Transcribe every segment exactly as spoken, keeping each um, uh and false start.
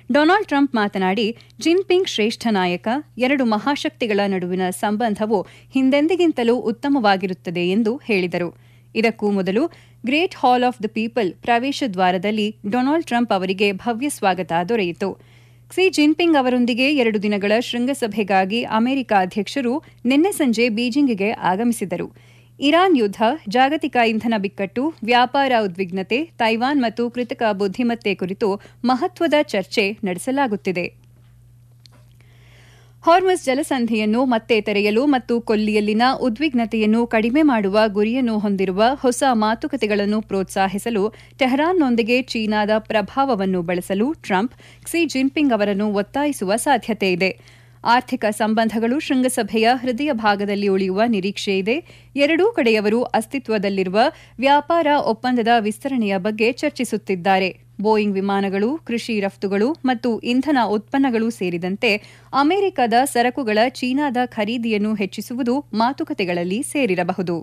Donald Trump ಮಾತನಾಡಿ, Jinping ಶ್ರೇಷ್ಠ ನಾಯಕ, ಎರಡು ಮಹಾಶಕ್ತಿಗಳ ನಡುವಿನ ಸಂಬಂಧವು ಹಿಂದೆಂದಿಗಿಂತಲೂ ಉತ್ತಮವಾಗಿರುತ್ತದೆ ಎಂದು ಹೇಳಿದರು. ಇದಕ್ಕೂ ಮೊದಲು great hall of the people ಪ್ರವೇಶ ದ್ವಾರದಲ್ಲಿ ಡೊನಾಲ್ಡ್ ಟ್ರಂಪ್ ಅವರಿಗೆ ಭವ್ಯ ಸ್ವಾಗತ ದೊರೆಯಿತು. ಕ್ಸಿ ಜಿನ್ಪಿಂಗ್ ಅವರೊಂದಿಗೆ ಎರಡು ದಿನಗಳ ಶೃಂಗಸಭೆಗಾಗಿ ಅಮೆರಿಕ ಅಧ್ಯಕ್ಷರು ನಿನ್ನೆ ಸಂಜೆ ಬೀಜಿಂಗ್ಗೆ ಆಗಮಿಸಿದರು. ಇರಾನ್ ಯುದ್ಧ, ಜಾಗತಿಕ ಇಂಧನ ಬಿಕ್ಕಟ್ಟು, ವ್ಯಾಪಾರ ಉದ್ವಿಗ್ನತೆ, ತೈವಾನ್ ಮತ್ತು ಕೃತಕ ಬುದ್ದಿಮತ್ತೆ ಕುರಿತು ಮಹತ್ವದ ಚರ್ಚೆ ನಡೆಸಲಾಗುತ್ತಿದೆ. ಹಾರ್ಮಸ್ ಜಲಸಂಧಿಯನ್ನು ಮತ್ತೆ ತೆರೆಯಲು ಮತ್ತು ಕೊಲ್ಲಿಯಲ್ಲಿನ ಉದ್ವಿಗ್ನತೆಯನ್ನು ಕಡಿಮೆ ಮಾಡುವ ಗುರಿಯನ್ನು ಹೊಂದಿರುವ ಹೊಸ ಮಾತುಕತೆಗಳನ್ನು ಪ್ರೋತ್ಸಾಹಿಸಲು ಟೆಹರಾನ್ನೊಂದಿಗೆ ಚೀನಾದ ಪ್ರಭಾವವನ್ನು ಬಳಸಲು ಟ್ರಂಪ್ ಕ್ಸಿ ಜಿನ್ಪಿಂಗ್ ಅವರನ್ನು ಒತ್ತಾಯಿಸುವ ಸಾಧ್ಯತೆಯಿದೆ. ಆರ್ಥಿಕ ಸಂಬಂಧಗಳು ಶೃಂಗಸಭೆಯ ಹೃದಯ ಭಾಗದಲ್ಲಿ ಉಳಿಯುವ ನಿರೀಕ್ಷೆಯಿದೆ. ಎರಡೂ ಕಡೆಯವರು ಅಸ್ತಿತ್ವದಲ್ಲಿರುವ ವ್ಯಾಪಾರ ಒಪ್ಪಂದದ ವಿಸ್ತರಣೆಯ ಬಗ್ಗೆ ಚರ್ಚಿಸುತ್ತಿದ್ದಾರೆ. ಬೋಯಿಂಗ್ ವಿಮಾನಗಳು, ಕೃಷಿ ರಫ್ತುಗಳು ಮತ್ತು ಇಂಧನ ಉತ್ಪನ್ನಗಳು ಸೇರಿದಂತೆ ಅಮೆರಿಕದ ಸರಕುಗಳ ಚೀನಾದ ಖರೀದಿಯನ್ನು ಹೆಚ್ಚಿಸುವುದು ಮಾತುಕತೆಗಳಲ್ಲಿ ಸೇರಿರಬಹುದು.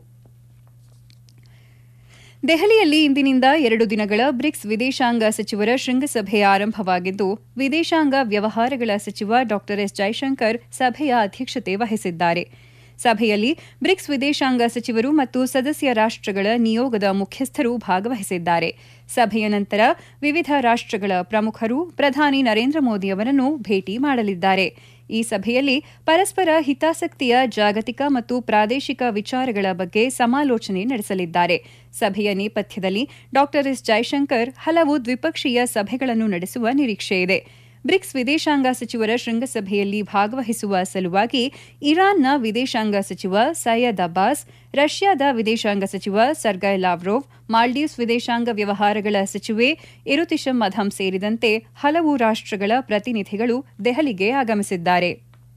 ದೆಹಲಿಯಲ್ಲಿ ಇಂದಿನಿಂದ ಎರಡು ದಿನಗಳ ಬ್ರಿಕ್ಸ್ ವಿದೇಶಾಂಗ ಸಚಿವರ ಶೃಂಗಸಭೆ ಆರಂಭವಾಗಿದ್ದು, ವಿದೇಶಾಂಗ ವ್ಯವಹಾರಗಳ ಸಚಿವ ಡಾ ಎಸ್ ಜೈಶಂಕರ್ ಸಭೆಯ ಅಧ್ಯಕ್ಷತೆ ವಹಿಸಿದ್ದಾರೆ. ಸಭೆಯಲ್ಲಿ ಬ್ರಿಕ್ಸ್ ವಿದೇಶಾಂಗ ಸಚಿವರು ಮತ್ತು ಸದಸ್ಯ ರಾಷ್ಟ್ರಗಳ ನಿಯೋಗದ ಮುಖ್ಯಸ್ಥರು ಭಾಗವಹಿಸಿದ್ದಾರೆ. ಸಭೆಯ ನಂತರ ವಿವಿಧ ರಾಷ್ಟ್ರಗಳ ಪ್ರಮುಖರು ಪ್ರಧಾನಿ ನರೇಂದ್ರ ಮೋದಿ ಅವರನ್ನು ಭೇಟಿ ಮಾಡಲಿದ್ದಾರೆ. ಈ ಸಭೆಯಲ್ಲಿ ಪರಸ್ಪರ ಹಿತಾಸಕ್ತಿಯ ಜಾಗತಿಕ ಮತ್ತು ಪ್ರಾದೇಶಿಕ ವಿಚಾರಗಳ ಬಗ್ಗೆ ಸಮಾಲೋಚನೆ ನಡೆಸಲಿದ್ದಾರೆ. ಸಭೆಯ ನೇಪಥ್ಯದಲ್ಲಿ ಡಾ ಎಸ್ ಜೈಶಂಕರ್ ಹಲವು ದ್ವಿಪಕ್ಷೀಯ ಸಭೆಗಳನ್ನು ನಡೆಸುವ ನಿರೀಕ್ಷೆಯಿದೆ. ಬ್ರಿಕ್ಸ್ ವಿದೇಶಾಂಗ ಸಚಿವರ ಶೃಂಗಸಭೆಯಲ್ಲಿ ಭಾಗವಹಿಸುವ ಸಲುವಾಗಿ ಇರಾನ್ನ ವಿದೇಶಾಂಗ ಸಚಿವ ಸೈಯದ್ ಅಬ್ಬಾಸ್, ರಷ್ಯಾದ ವಿದೇಶಾಂಗ ಸಚಿವ ಸರ್ಗೈ ಲಾವ್ರೋವ್, ಮಾಲ್ಡೀವ್ಸ್ ವಿದೇಶಾಂಗ ವ್ಯವಹಾರಗಳ ಸಚಿವೆ ಇರುತಿಶಮ್ ಅಧಮ್ ಸೇರಿದಂತೆ ಹಲವು ರಾಷ್ಟ್ರಗಳ ಪ್ರತಿನಿಧಿಗಳು ದೆಹಲಿಗೆ ಆಗಮಿಸಿದ್ದಾರೆ.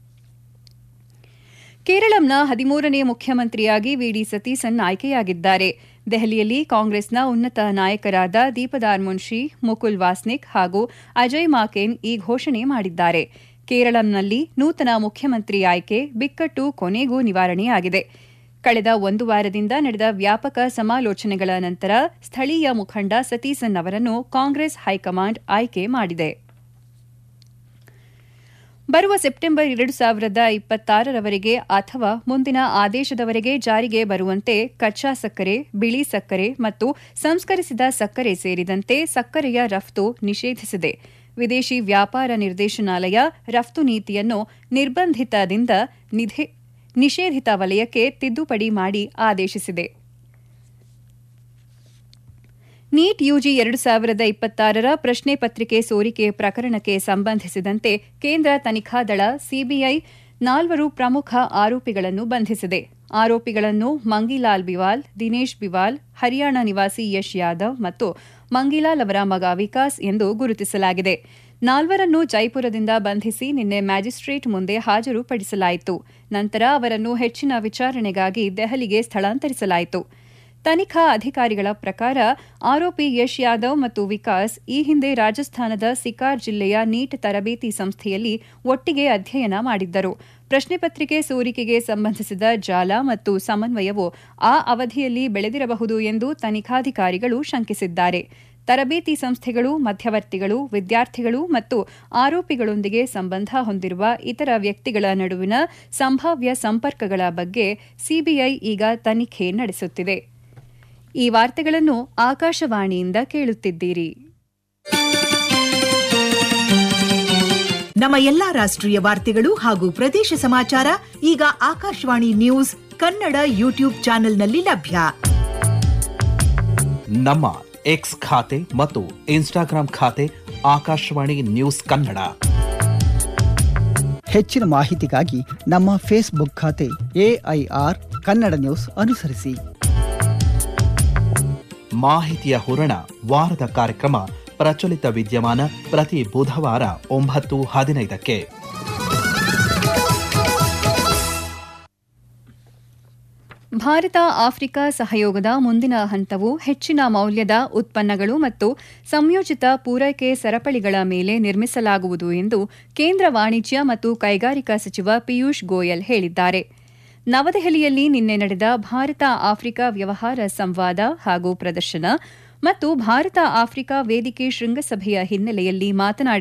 ಕೇರಳಂನ ಹದಿಮೂರನೇ ಮುಖ್ಯಮಂತ್ರಿಯಾಗಿ ವಿಡಿ ಸತೀಸನ್ ಆಯ್ಕೆಯಾಗಿದ್ದಾರೆ. ದೆಹಲಿಯಲ್ಲಿ ಕಾಂಗ್ರೆಸ್ನ ಉನ್ನತ ನಾಯಕರಾದ ದೀಪದಾರ್ ಮುನ್ಷಿ, ಮುಕುಲ್ ವಾಸ್ನಿಕ್ ಹಾಗೂ ಅಜಯ್ ಮಾಕೇನ್ ಈ ಘೋಷಣೆ ಮಾಡಿದ್ದಾರೆ. ಕೇರಳಂನಲ್ಲಿ ನೂತನ ಮುಖ್ಯಮಂತ್ರಿ ಆಯ್ಕೆ ಬಿಕ್ಕಟ್ಟು ಕೊನೆಗೂ ನಿವಾರಣೆಯಾಗಿದೆ. ಕಳೆದ ಒಂದು ವಾರದಿಂದ ನಡೆದ ವ್ಯಾಪಕ ಸಮಾಲೋಚನೆಗಳ ನಂತರ ಸ್ಥಳೀಯ ಮುಖಂಡ ಸತೀಸನ್ ಅವರನ್ನು ಕಾಂಗ್ರೆಸ್ ಹೈಕಮಾಂಡ್ ಆಯ್ಕೆ ಮಾಡಿದೆ. ಬರುವ ಸೆಪ್ಟೆಂಬರ್ ಎರಡು ಸಾವಿರದ ಇಪ್ಪತ್ತಾರರವರೆಗೆ ಅಥವಾ ಮುಂದಿನ ಆದೇಶದವರೆಗೆ ಜಾರಿಗೆ ಬರುವಂತೆ ಕಚ್ಚಾ ಸಕ್ಕರೆ, ಬಿಳಿ ಸಕ್ಕರೆ ಮತ್ತು ಸಂಸ್ಕರಿಸಿದ ಸಕ್ಕರೆ ಸೇರಿದಂತೆ ಸಕ್ಕರೆಯ ರಫ್ತು ನಿಷೇಧಿಸಿದೆ. ವಿದೇಶಿ ವ್ಯಾಪಾರ ನಿರ್ದೇಶನಾಲಯ ರಫ್ತು ನೀತಿಯನ್ನು ನಿರ್ಬಂಧಿತದಿಂದ ನಿಷೇಧಿತ ವಲಯಕ್ಕೆ ತಿದ್ದುಪಡಿ ಮಾಡಿ ಆದೇಶಿಸಿದೆ. ನೀಟ್ ಯುಜಿ ಎರಡು ಸಾವಿರದ ಇಪ್ಪತ್ತಾರರ ಪ್ರಶ್ನೆ ಪತ್ರಿಕೆ ಸೋರಿಕೆ ಪ್ರಕರಣಕ್ಕೆ ಸಂಬಂಧಿಸಿದಂತೆ ಕೇಂದ್ರ ತನಿಖಾ ದಳ ಸಿಬಿಐ ನಾಲ್ವರು ಪ್ರಮುಖ ಆರೋಪಿಗಳನ್ನು ಬಂಧಿಸಿದೆ. ಆರೋಪಿಗಳನ್ನು ಮಂಗಿಲಾಲ್ ಬಿವಾಲ್, ದಿನೇಶ್ ಬಿವಾಲ್, ಹರಿಯಾಣ ನಿವಾಸಿ ಯಶ್ ಯಾದವ್ ಮತ್ತು ಮಂಗಿಲಾಲ್ ಅವರ ಮಗ ವಿಕಾಸ್ ಎಂದು ಗುರುತಿಸಲಾಗಿದೆ. ನಾಲ್ವರನ್ನು ಜೈಪುರದಿಂದ ಬಂಧಿಸಿ ನಿನ್ನೆ ಮ್ಯಾಜಿಸ್ಟ್ರೇಟ್ ಮುಂದೆ ಹಾಜರುಪಡಿಸಲಾಯಿತು. ನಂತರ ಅವರನ್ನು ಹೆಚ್ಚಿನ ವಿಚಾರಣೆಗಾಗಿ ದೆಹಲಿಗೆ ಸ್ಥಳಾಂತರಿಸಲಾಯಿತು. ತನಿಖಾ ಅಧಿಕಾರಿಗಳ ಪ್ರಕಾರ ಆರೋಪಿ ಯಶ್ ಯಾದವ್ ಮತ್ತು ವಿಕಾಸ್ ಈ ಹಿಂದೆ ರಾಜಸ್ಥಾನದ ಸಿಕಾರ್ ಜಿಲ್ಲೆಯ ನೀಟ್ ತರಬೇತಿ ಸಂಸ್ಥೆಯಲ್ಲಿ ಒಟ್ಟಿಗೆ ಅಧ್ಯಯನ ಮಾಡಿದ್ದರು. ಪ್ರಶ್ನೆ ಪತ್ರಿಕೆ ಸೋರಿಕೆಗೆ ಸಂಬಂಧಿಸಿದ ಜಾಲ ಮತ್ತು ಸಮನ್ವಯವು ಆ ಅವಧಿಯಲ್ಲಿ ಬೆಳೆದಿರಬಹುದು ಎಂದು ತನಿಖಾಧಿಕಾರಿಗಳು ಶಂಕಿಸಿದ್ದಾರೆ. ತರಬೇತಿ ಸಂಸ್ಥೆಗಳು, ಮಧ್ಯವರ್ತಿಗಳು, ವಿದ್ಯಾರ್ಥಿಗಳು ಮತ್ತು ಆರೋಪಿಗಳೊಂದಿಗೆ ಸಂಬಂಧ ಹೊಂದಿರುವ ಇತರ ವ್ಯಕ್ತಿಗಳ ನಡುವಿನ ಸಂಭಾವ್ಯ ಸಂಪರ್ಕಗಳ ಬಗ್ಗೆ ಸಿಬಿಐ ಈಗ ತನಿಖೆ ನಡೆಸುತ್ತಿದೆ. ಈ ವಾರ್ತೆಗಳನ್ನು ಆಕಾಶವಾಣಿಯಿಂದ ಕೇಳುತ್ತಿದ್ದೀರಿ. ನಮ್ಮ ಎಲ್ಲಾ ರಾಷ್ಟ್ರೀಯ ವಾರ್ತೆಗಳು ಹಾಗೂ ಪ್ರದೇಶ ಸಮಾಚಾರ ಈಗ ಆಕಾಶವಾಣಿ ನ್ಯೂಸ್ ಕನ್ನಡ ಯೂಟ್ಯೂಬ್ ಚಾನೆಲ್ನಲ್ಲಿ ಲಭ್ಯ. ನಮ್ಮ ಎಕ್ಸ್ ಖಾತೆ ಮತ್ತು ಇನ್ಸ್ಟಾಗ್ರಾಂ ಖಾತೆ ಆಕಾಶವಾಣಿ ನ್ಯೂಸ್ ಕನ್ನಡ. ಹೆಚ್ಚಿನ ಮಾಹಿತಿಗಾಗಿ ನಮ್ಮ ಫೇಸ್ಬುಕ್ ಖಾತೆ ಎಐಆರ್ ಕನ್ನಡ ನ್ಯೂಸ್ ಅನುಸರಿಸಿ. ಮಾಹಿತಿಯ ಹೂರಣ ವಾರದ ಕಾರ್ಯಕ್ರಮ ಪ್ರಚಲಿತ ವಿದ್ಯಮಾನ ಪ್ರತಿ ಬುಧವಾರ ಒಂಬತ್ತು ಹದಿನೈದಕ್ಕೆ. ಭಾರತ ಆಫ್ರಿಕಾ ಸಹಯೋಗದ ಮುಂದಿನ ಹಂತವು ಹೆಚ್ಚಿನ ಮೌಲ್ಯದ ಉತ್ಪನ್ನಗಳು ಮತ್ತು ಸಂಯೋಜಿತ ಪೂರೈಕೆ ಸರಪಳಿಗಳ ಮೇಲೆ ನಿರ್ಮಿಸಲಾಗುವುದು ಎಂದು ಕೇಂದ್ರ ವಾಣಿಜ್ಯ ಮತ್ತು ಕೈಗಾರಿಕಾ ಸಚಿವ ಪಿಯೂಷ್ ಗೋಯಲ್ ಹೇಳಿದ್ದಾರೆ. ನವದೆಹಲಿಯಲ್ಲಿ ನಿನ್ನೆ ನಡೆದ ಭಾರತ ಆಫ್ರಿಕಾ ವ್ಯವಹಾರ ಸಂವಾದ ಹಾಗೂ ಪ್ರದರ್ಶನ ಮತ್ತು ಭಾರತ ಆಫ್ರಿಕಾ ವೇದಿಕೆ ಶೃಂಗಸಭೆಯ ಹಿನ್ನೆಲೆಯಲ್ಲಿ ಮಾತನಾಡಿದ